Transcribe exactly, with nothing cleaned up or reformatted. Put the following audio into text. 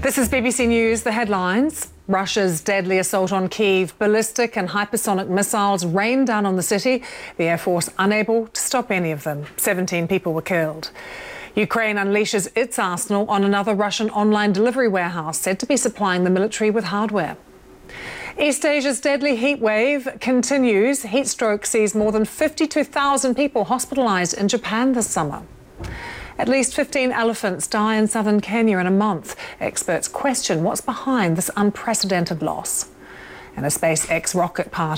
This is B B C News, the headlines. Russia's deadly assault on Kyiv, ballistic and hypersonic missiles rained down on the city, the Air Force unable to stop any of them. seventeen people were killed. Ukraine unleashes its arsenal on another Russian online delivery warehouse said to be supplying the military with hardware. East Asia's deadly heat wave continues. Heat stroke sees more than fifty-two thousand people hospitalised in Japan this summer. At least fifteen elephants die in southern Kenya in a month. Experts question what's behind this unprecedented loss. And a SpaceX rocket part